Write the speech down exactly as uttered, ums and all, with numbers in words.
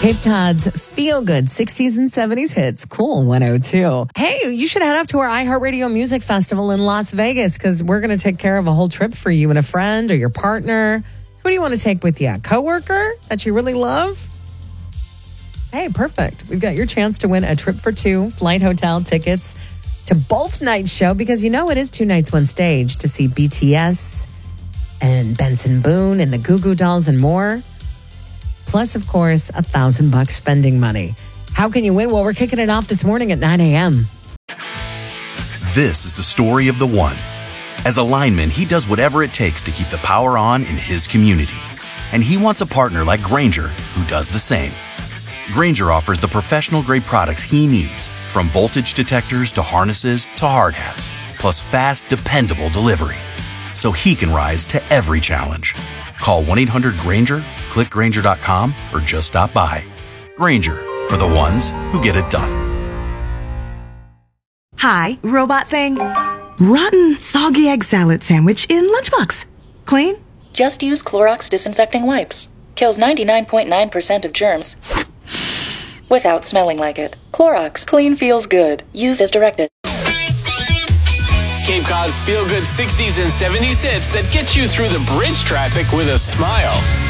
Cape Cod's feel-good sixties and seventies hits, Cool one oh two. Hey, you should head up to our iHeartRadio Music Festival in Las Vegas because we're going to take care of a whole trip for you and a friend or your partner. Who do you want to take with you? A coworker that you really love? Hey, perfect. We've got your chance to win a trip for two, flight, hotel, tickets to both nights show because you know it is two nights, one stage to see B T S and Benson Boone and the Goo Goo Dolls and more. Plus, of course, a thousand bucks spending money. How can you win? Well, we're kicking it off this morning at nine a.m. This is the story of the one. As a lineman, he does whatever it takes to keep the power on in his community. And he wants a partner like Grainger who does the same. Grainger offers the professional-grade products he needs, from voltage detectors to harnesses to hard hats, plus fast, dependable delivery, so he can rise to every challenge. Call one eight hundred Grainger, click Grainger dot com, or just stop by. Grainger, for the ones who get it done. Hi, robot thing. Rotten, soggy egg salad sandwich in lunchbox. Clean? Just use Clorox disinfecting wipes. Kills ninety-nine point nine percent of germs without smelling like it. Clorox, clean feels good. Use as directed. Cape Cod's feel-good sixties and seventies hits that get you through the bridge traffic with a smile.